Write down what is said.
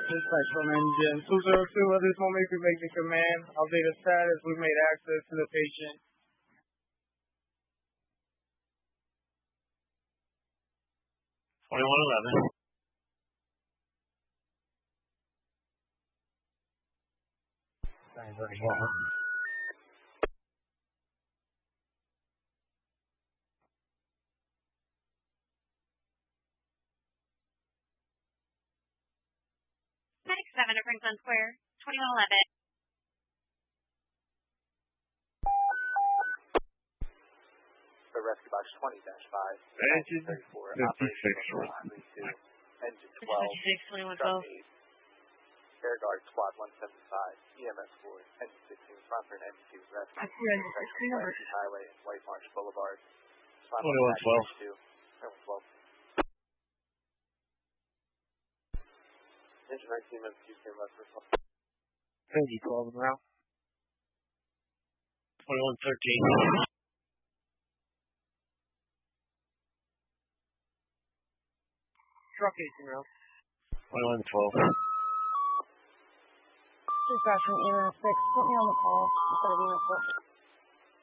Dispatch from engine 202, at this moment you can make the command. Update the status. We made access to the patient. 2111. Very well. Medic 7 at Franklin Square, 2111. The rescue box 20-5. Engine 34. 56. Engine 12. 56, 2112. Air Guard Squad 175. EMS 4. Engine 16. Frankfurt Engine 2. Rescue. West Highway and White Marsh Boulevard. 2112. 2112. Engine 19 minutes, Houston, left for 12 en route. 2113. Truck 18 route. 2112. Dispatch from EMS 6, put me on the call. Instead of EMS 4.